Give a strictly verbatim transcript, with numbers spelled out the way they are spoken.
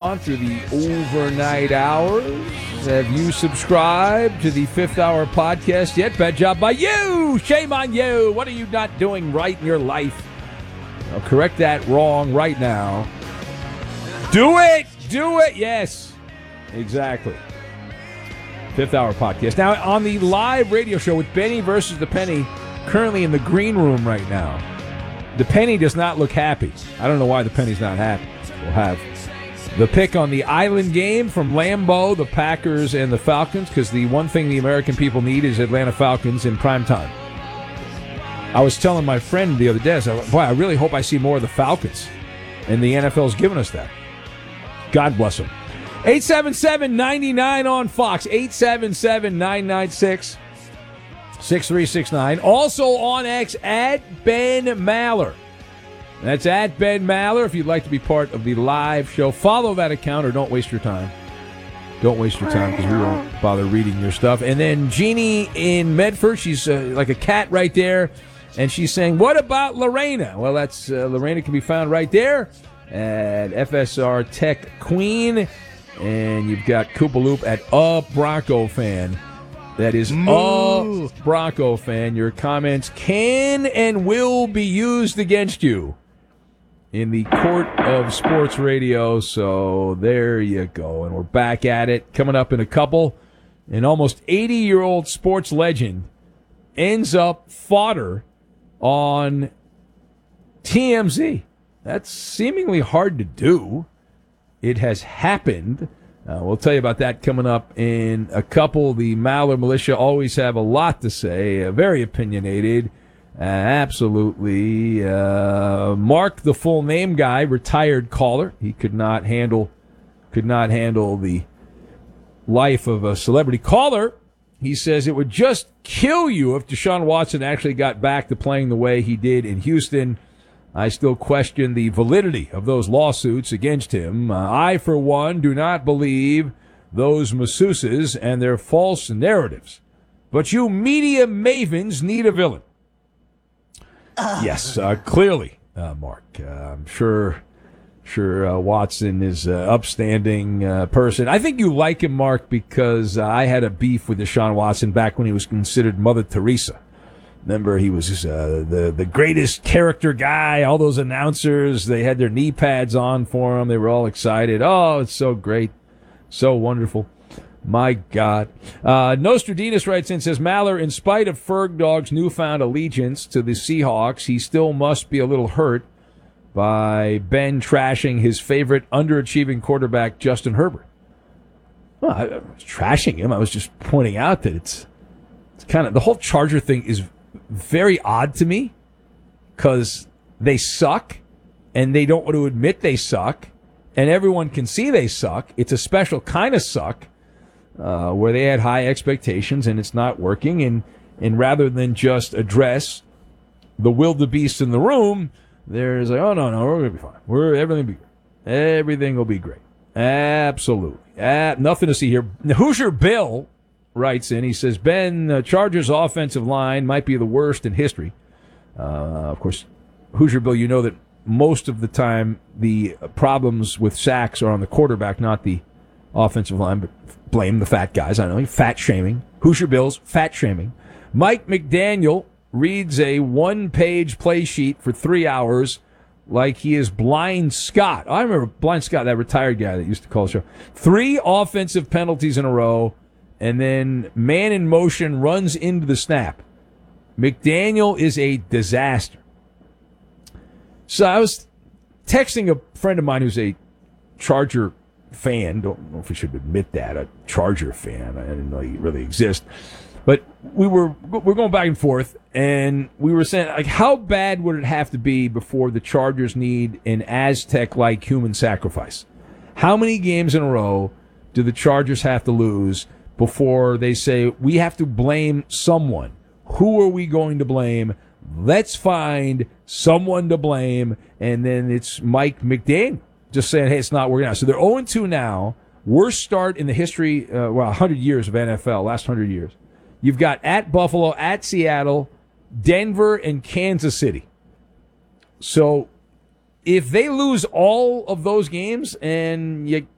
on through the overnight hours. Have you subscribed to the Fifth Hour podcast yet? Bad job by you. Shame on you. What are you not doing right in your life? I'll correct that wrong right now. Do it. Do it. Yes. Exactly. Fifth Hour podcast. Now, on the live radio show with Benny versus the Penny, currently in the green room right now, the Penny does not look happy. I don't know why the Penny's not happy. We'll have the pick on the Island game from Lambeau, the Packers, and the Falcons, because the one thing the American people need is Atlanta Falcons in prime time. I was telling my friend the other day, I said, boy, I really hope I see more of the Falcons. And the N F L's given us that. God bless them. eight seven seven, nine nine on Fox. eight seven seven, nine nine six, six three six nine. Also on X, at Ben Maller. That's at Ben Maller. If you'd like to be part of the live show, follow that account or don't waste your time. Don't waste your time because we won't bother reading your stuff. And then Jeannie in Medford, she's uh, like a cat right there. And she's saying, what about Lorena? Well, that's uh, Lorena can be found right there at F S R Tech Queen. And you've got Koopaloop at A Bronco Fan. That is Moo. A Bronco Fan. Your comments can and will be used against you in the court of sports radio. So there you go. And we're back at it. Coming up in a couple. An almost eighty-year-old sports legend ends up fodder on T M Z. That's seemingly hard to do. It has happened. Uh, we'll tell you about that coming up in a couple. The Maller Militia always have a lot to say. Uh, very opinionated. Uh, absolutely. Uh, Mark, the full name guy, retired caller. He could not handle, could not handle the life of a celebrity caller. He says it would just kill you if Deshaun Watson actually got back to playing the way he did in Houston. I still question the validity of those lawsuits against him. Uh, I, for one, do not believe those masseuses and their false narratives. But you media mavens need a villain. Uh. Yes, uh, clearly, uh, Mark. Uh, I'm sure sure uh, Watson is an upstanding uh, person. I think you like him, Mark, because uh, I had a beef with Deshaun Watson back when he was considered Mother Teresa. Remember, he was uh, the the greatest character guy. All those announcers, they had their knee pads on for him. They were all excited. Oh, it's so great. So wonderful. My God. Uh, Nostradamus writes in, says, Maller, in spite of Ferg Dog's newfound allegiance to the Seahawks, he still must be a little hurt by Ben trashing his favorite underachieving quarterback, Justin Herbert. Well, I, I was trashing him. I was just pointing out that it's, it's kind of, the whole Charger thing is very odd to me because they suck and they don't want to admit they suck and everyone can see they suck. It's a special kind of suck uh, where they had high expectations and it's not working. And, and rather than just address the wildebeest in the room, there's like, oh, no, no, we're going to be fine. We're, everything will be great. Everything will be great. Absolutely. Uh, nothing to see here. Hoosier Bill writes in, he says, Ben, uh, Chargers offensive line might be the worst in history. Uh, of course, Hoosier Bill, you know that most of the time the problems with sacks are on the quarterback, not the offensive line, but blame the fat guys. I know, fat shaming. Hoosier Bill's fat shaming. Mike McDaniel reads a one-page play sheet for three hours like he is Blind Scott. I remember Blind Scott, that retired guy that used to call the show. Three offensive penalties in a row. And then man in motion runs into the snap. McDaniel is a disaster. So I was texting a friend of mine who's a Charger fan. Don't know if we should admit that, a Charger fan. I didn't know he really exists. But we were we're going back and forth, and we were saying, like, how bad would it have to be before the Chargers need an Aztec-like human sacrifice? How many games in a row do the Chargers have to lose before they say, we have to blame someone? Who are we going to blame? Let's find someone to blame. And then it's Mike McDaniel just saying, hey, it's not working out. So they're oh and two now. Worst start in the history, uh, well, one hundred years of N F L, last one hundred years. You've got at Buffalo, at Seattle, Denver, and Kansas City. So if they lose all of those games and you